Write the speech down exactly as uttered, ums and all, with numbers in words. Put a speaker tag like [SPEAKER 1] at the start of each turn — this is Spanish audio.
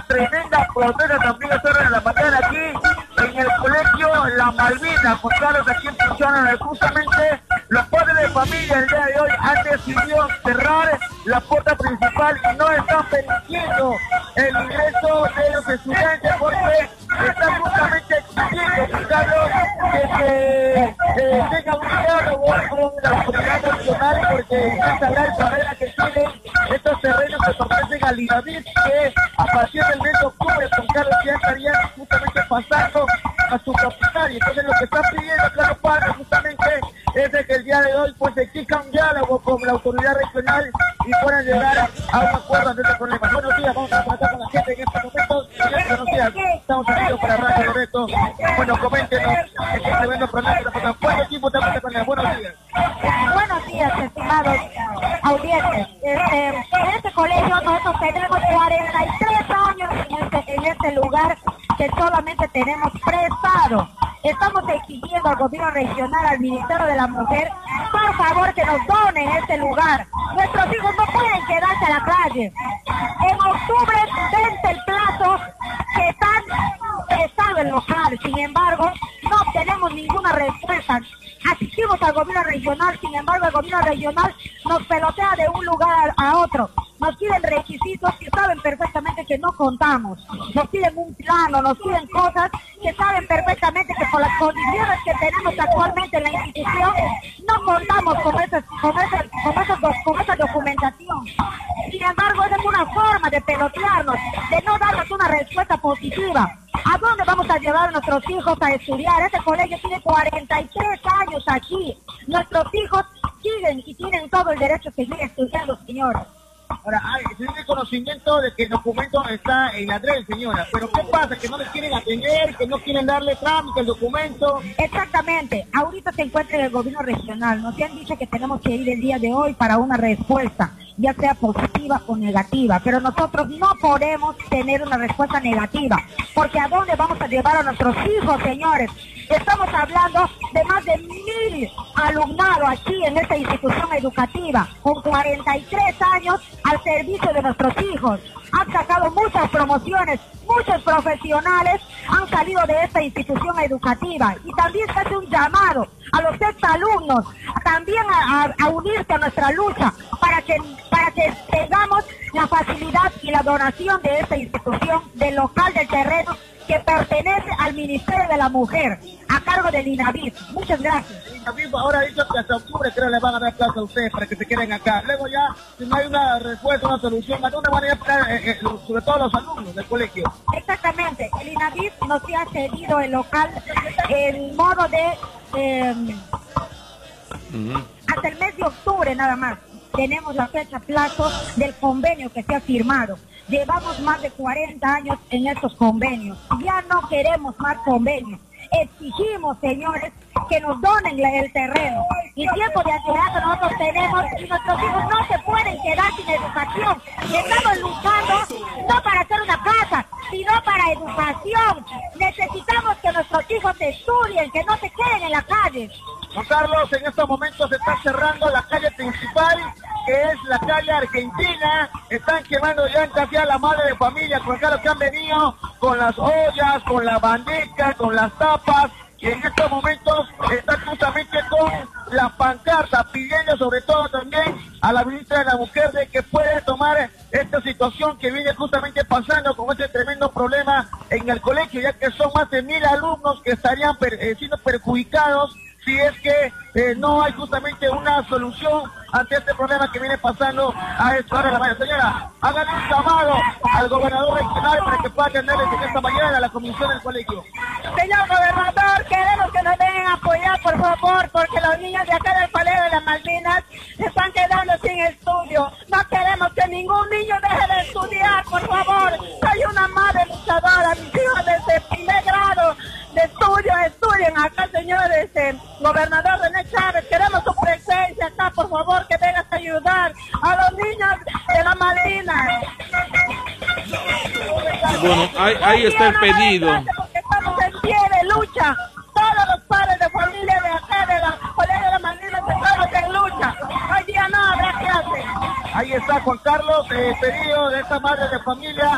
[SPEAKER 1] tremenda protesta también a esta hora de la mañana aquí en el colegio La Malvina, Juan Carlos, aquí en Punchana. Justamente los padres de familia el día de hoy han decidido cerrar la puerta principal y no están permitiendo el ingreso de los estudiantes porque están justamente exigiendo, Juan Carlos, que se eh, tenga un diálogo con la autoridad nacional porque esta gran carrera que tienen estos terrenos que pertenecen al INAVIT, que a partir del mes de octubre, Juan Carlos, ya estarían justamente pasando a su propietario. Entonces lo que están pidiendo, claro, padre, justamente es de que el día de hoy pues exija un diálogo con la autoridad regional y puedan llegar a un acuerdo ante este problema. Buenos días, vamos a tratar con la gente en estos momentos. Buenos días, estamos aquí para Radio Loreto. Bueno, coméntenos este tremendo problema. ¿Cuánto tiempo te hace con él? Buenos días.
[SPEAKER 2] Buenos días, estimados audientes. Este, en este colegio nosotros tenemos cuarenta y tres años en este, en este lugar que solamente tenemos prestado. Estamos exigiendo al gobierno regional, al Ministerio de la Mujer, por favor que nos donen este lugar. Nuestros hijos no pueden quedarse a la calle. En octubre vence el plazo que están prestado el local. Sin embargo, no obtenemos ninguna respuesta. Asistimos al gobierno regional, sin embargo el gobierno regional nos pelotea de un lugar a otro. Nos piden requisitos que saben perfectamente que no contamos. Nos piden un plano, nos piden cosas que saben perfectamente que por las condiciones que tenemos actualmente en la institución no contamos con, ese, con, ese, con, esos, con esa documentación. Sin embargo, esa es una forma de pelotearnos, de no darnos una respuesta positiva. ¿A dónde vamos a llevar a nuestros hijos a estudiar? Este colegio tiene cuarenta y tres años aquí. Nuestros hijos siguen y tienen todo el derecho a seguir estudiando, señores.
[SPEAKER 1] Ahora, hay, tiene conocimiento de que el documento está en la red, señora. Pero ¿qué pasa? Que no les quieren atender, que no quieren darle trámite al documento.
[SPEAKER 2] Exactamente. Ahorita se encuentra en el gobierno regional. Nos han dicho que tenemos que ir el día de hoy para una respuesta, ya sea positiva o negativa. Pero nosotros no podemos tener una respuesta negativa. Porque ¿a dónde vamos a llevar a nuestros hijos, señores? Estamos hablando de más de mil alumnados aquí en esta institución educativa, con cuarenta y tres años al servicio de nuestros hijos. Han sacado muchas promociones, muchos profesionales han salido de esta institución educativa. Y también se hace un llamado a los exalumnos también a, a, a unirse a nuestra lucha para que, para que tengamos la facilidad y la donación de esta institución, del local del terreno, que pertenece al Ministerio de la Mujer, a cargo del INAVIT. Muchas gracias.
[SPEAKER 1] El INAVIT ahora ha dicho que hasta octubre creo le van a dar plazo a ustedes para que se queden acá. Luego ya, si no hay una respuesta, una solución, ¿a dónde van a ir a parar, eh, eh, sobre todo los alumnos del colegio?
[SPEAKER 2] Exactamente. El INAVIT nos ha cedido el local en modo de... Eh, uh-huh. Hasta el mes de octubre nada más. Tenemos la fecha plazo del convenio que se ha firmado. Llevamos más de cuarenta años en estos convenios. Ya no queremos más convenios. Exigimos, señores, que nos donen el terreno. Y tiempo de atraso nosotros tenemos y nuestros hijos no se pueden quedar sin educación. Estamos luchando no para hacer una casa, sino para educación. Necesitamos que nuestros hijos estudien, que no se queden en la calle.
[SPEAKER 1] Juan Carlos, en estos momentos se está cerrando la calle principal, que es la calle Argentina. Están quemando llantas ya la madre de familia, Juan Carlos, que han venido con las ollas, con la bandeja, con las tapas, y en estos momentos están justamente con la pancarta pidiendo sobre todo también a la ministra de la Mujer de que puede tomar esta situación que viene justamente pasando con este tremendo problema en el colegio, ya que son más de mil alumnos que estarían per, eh, siendo perjudicados si es que eh, no hay justamente una solución ante este problema que viene pasando a esta hora de la mañana. Señora, hagan un llamado al gobernador regional para que pueda atenderles en esta mañana a la comisión del colegio.
[SPEAKER 2] Señor gobernador, queremos que nos vengan a apoyar, por favor, porque los niños de acá del Colegio de las Malvinas se están quedando sin estudio. No queremos que ningún niño deje de estudiar, por favor. Soy una madre luchadora, mis hijos desde primer grado de estudio, estudien acá, señor este, gobernador René Chávez. Queremos su presencia acá, por favor, que vengas a ayudar a los niños de las Malvinas.
[SPEAKER 3] Bueno, ahí, ahí está el pedido.
[SPEAKER 2] Porque estamos en pie de lucha. Todos los padres de familia de acá, de la Colegio de las Malvinas, estamos en lucha. Hoy día no habrá clase.
[SPEAKER 1] Ahí está Juan Carlos, eh, pedido de esta madre de familia.